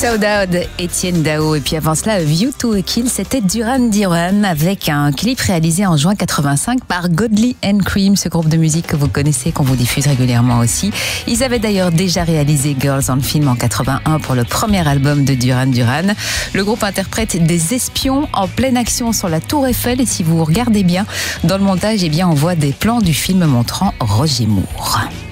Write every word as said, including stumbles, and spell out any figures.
Soda de Étienne Dao. Et puis avant cela, A View to a Kill, c'était Duran Duran avec un clip réalisé en juin quatre-vingt-cinq par Godley and Cream, ce groupe de musique que vous connaissez, qu'on vous diffuse régulièrement aussi. Ils avaient d'ailleurs déjà réalisé Girls on Film en quatre-vingt-un pour le premier album de Duran Duran. Le groupe interprète des espions en pleine action sur la Tour Eiffel et si vous regardez bien dans le montage, eh bien on voit des plans du film montrant Roger Moore.